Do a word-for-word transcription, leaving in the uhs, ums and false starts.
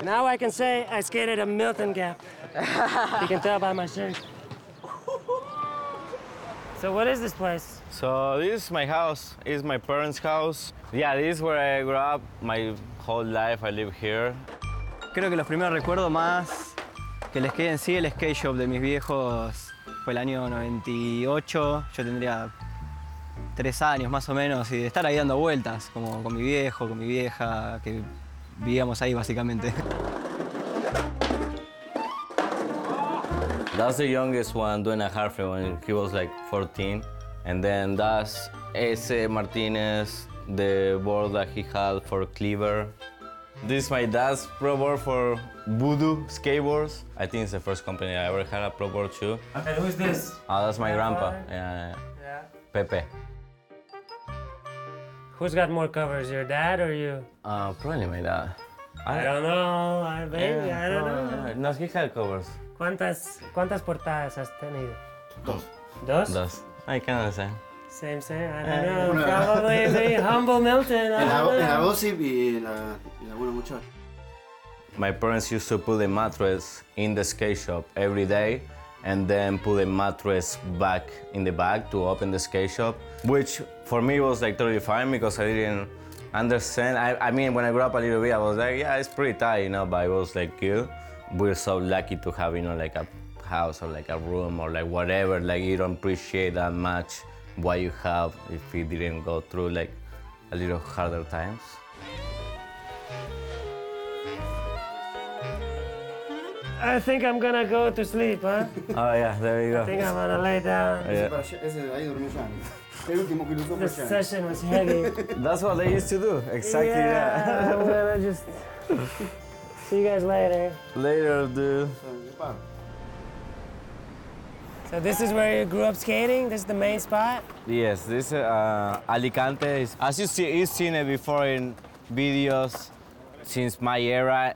Now I can say I skated a Milton Gap. You can tell by my shirt. So what is this place? So this is my house. It's my parents' house. Yeah, this is where I grew up. My whole life I live here. Creo que los primeros recuerdos más que les quede en sí, el skate shop de mis viejos fue el año noventa y ocho. Yo tendría tres años más o menos y de estar ahí dando vueltas, como con mi viejo, con mi vieja, que vivíamos ahí básicamente. That's the youngest one doing a half when he was like fourteen. And then that's Ese Martinez, the board that he had for Cleaver. This is my dad's pro board for Voodoo Skateboards. I think it's the first company I ever had a pro board too. And who's this? Oh, that's my grandpa. Grandfather? Yeah, Yeah. Pepe. Who's got more covers, your dad or you? Uh, probably my dad. I don't know, I, baby, I don't know. No, he had covers. ¿Cuántas, ¿Cuántas portadas has tenido? Dos. ¿Dos? Dos. I can't say. Same, same, I don't know. Probably the humble Milton, I En la, don't en la know. Gossip y la, y la Bueno Mucho. My parents used to put the mattress in the skate shop every day and then put the mattress back in the bag to open the skate shop, which for me was like totally fine because I didn't understand. I, I mean, when I grew up a little bit, I was like, yeah, it's pretty tight, you know, but it was like good. We're so lucky to have, you know, like a house or like a room or like whatever, like you don't appreciate that much what you have if you didn't go through like a little harder times. I think I'm gonna go to sleep, huh? Oh yeah, there you I think go. I'm gonna lay down. Ese, para allá- ese de ahí durmió Gianni. El último que lo usó fue This Gianni. session was heavy. That's what they used to do, exactly yeah, that. I'm gonna just see you guys later. Later, dude. So this is where you grew up skating? This is the main spot? Yes, this uh, Alicante is, as you see, you've seen it before in videos. Since my era,